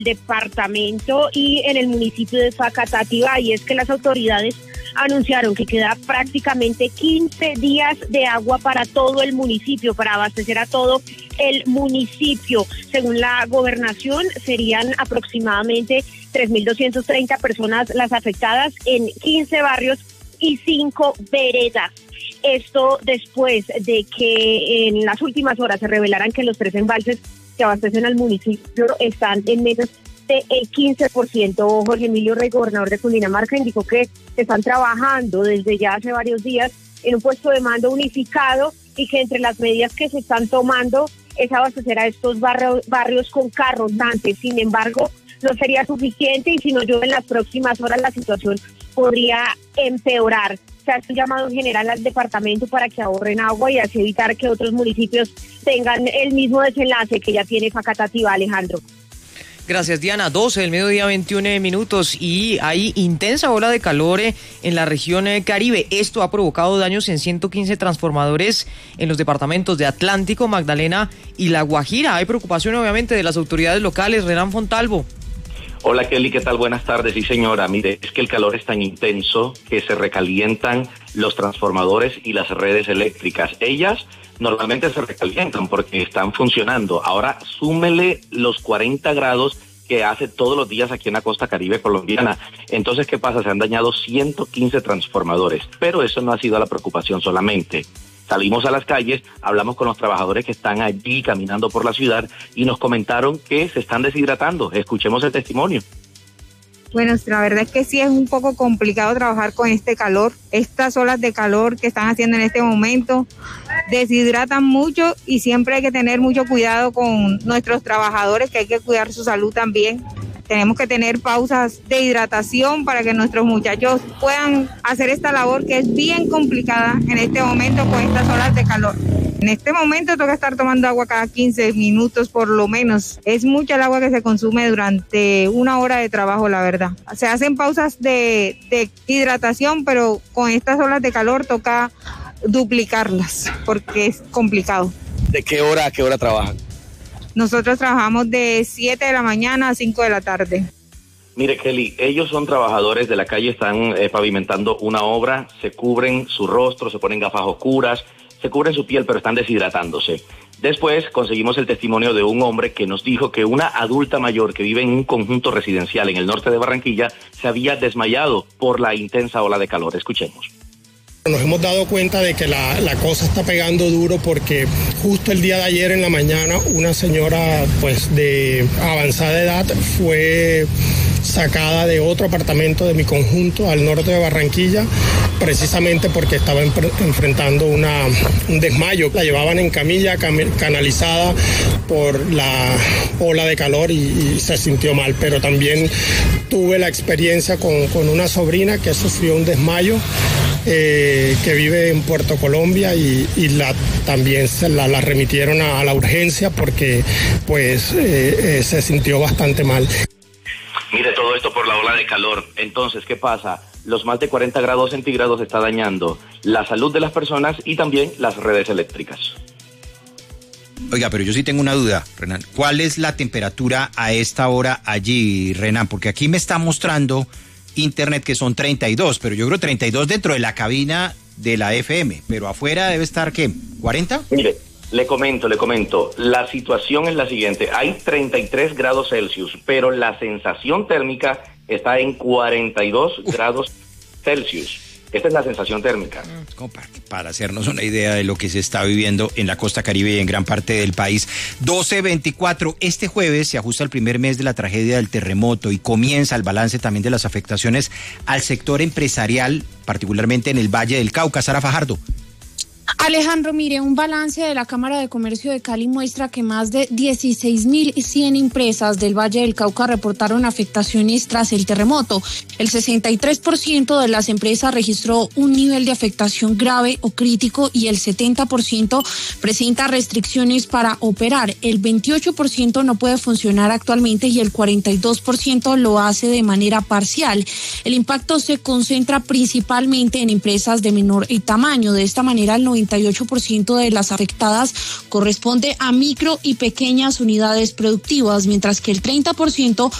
departamento y en el municipio de Facatativá, y es que las autoridades anunciaron que queda prácticamente 15 días de agua para todo el municipio, para abastecer a todo el municipio. Según la gobernación, serían aproximadamente 3.230 personas las afectadas en 15 barrios y 5 veredas. Esto después de que en las últimas horas se revelaran que los 3 embalses que abastecen al municipio están en menos del 15%. Jorge Emilio Rey, gobernador de Cundinamarca, indicó que están trabajando desde ya hace varios días en un puesto de mando unificado y que entre las medidas que se están tomando es abastecer a estos barrios con carros dantes. Sin embargo, no sería suficiente y si no llueve en las próximas horas la situación podría empeorar. Se hace un llamado general al departamento para que ahorren agua y así evitar que otros municipios tengan el mismo desenlace que ya tiene Facatativá, Alejandro. Gracias, Diana. 12 del mediodía, 21 minutos, y hay intensa ola de calor en la región Caribe. Esto ha provocado daños en 115 transformadores en los departamentos de Atlántico, Magdalena y La Guajira. Hay preocupación, obviamente, de las autoridades locales. Renan Fontalvo. Hola, Kelly, ¿qué tal? Buenas tardes. Sí, señora, mire, es que el calor es tan intenso que se recalientan los transformadores y las redes eléctricas. Ellas normalmente se recalientan porque están funcionando. Ahora súmele los 40 grados que hace todos los días aquí en la costa caribe colombiana. Entonces, ¿qué pasa? Se han dañado 115 transformadores, pero eso no ha sido la preocupación solamente. Salimos a las calles, hablamos con los trabajadores que están allí caminando por la ciudad y nos comentaron que se están deshidratando. Escuchemos el testimonio. Bueno, la verdad es que sí es un poco complicado trabajar con este calor. Estas olas de calor que están haciendo en este momento deshidratan mucho y siempre hay que tener mucho cuidado con nuestros trabajadores, que hay que cuidar su salud también. Tenemos que tener pausas de hidratación para que nuestros muchachos puedan hacer esta labor que es bien complicada en este momento con estas olas de calor. En este momento toca estar tomando agua cada 15 minutos por lo menos. Es mucha el agua que se consume durante una hora de trabajo, la verdad. Se hacen pausas de hidratación, pero con estas olas de calor toca duplicarlas porque es complicado. ¿De qué hora a qué hora trabajan? Nosotros trabajamos de 7 de la mañana a 5 de la tarde. Mire, Kelly, ellos son trabajadores de la calle, están pavimentando una obra, se cubren su rostro, se ponen gafas oscuras, se cubren su piel, pero están deshidratándose. Después conseguimos el testimonio de un hombre que nos dijo que una adulta mayor que vive en un conjunto residencial en el norte de Barranquilla se había desmayado por la intensa ola de calor. Escuchemos. Nos hemos dado cuenta de que la cosa está pegando duro porque justo el día de ayer en la mañana una señora pues de avanzada edad fue sacada de otro apartamento de mi conjunto al norte de Barranquilla precisamente porque estaba enfrentando un desmayo. La llevaban en camilla canalizada por la ola de calor y se sintió mal, pero también tuve la experiencia con una sobrina que sufrió un desmayo que vive en Puerto Colombia y también la remitieron a la urgencia porque pues se sintió bastante mal. Mire, todo esto por la ola de calor. Entonces, ¿qué pasa? Los más de 40 grados centígrados está dañando la salud de las personas y también las redes eléctricas. Oiga, pero yo sí tengo una duda, Renan. ¿Cuál es la temperatura a esta hora allí, Renan? Porque aquí me está mostrando internet que son 32, pero yo creo 32 dentro de la cabina de la FM, pero afuera debe estar, ¿qué? ¿40? Mire, le comento, la situación es la siguiente, hay 33 grados Celsius, pero la sensación térmica está en 42 grados Celsius. Esta es la sensación térmica. Para hacernos una idea de lo que se está viviendo en la costa caribe y en gran parte del país. 12:24, este jueves se ajusta el primer mes de la tragedia del terremoto y comienza el balance también de las afectaciones al sector empresarial, particularmente en el Valle del Cauca. Sara Fajardo. Alejandro, mire, un balance de la Cámara de Comercio de Cali muestra que más de 16.100 empresas del Valle del Cauca reportaron afectaciones tras el terremoto. El 63% de las empresas registró un nivel de afectación grave o crítico y el 70% presenta restricciones para operar. El 28% no puede funcionar actualmente y el 42% lo hace de manera parcial. El impacto se concentra principalmente en empresas de menor tamaño. De esta manera, el 98% de las afectadas corresponde a micro y pequeñas unidades productivas, mientras que el 30%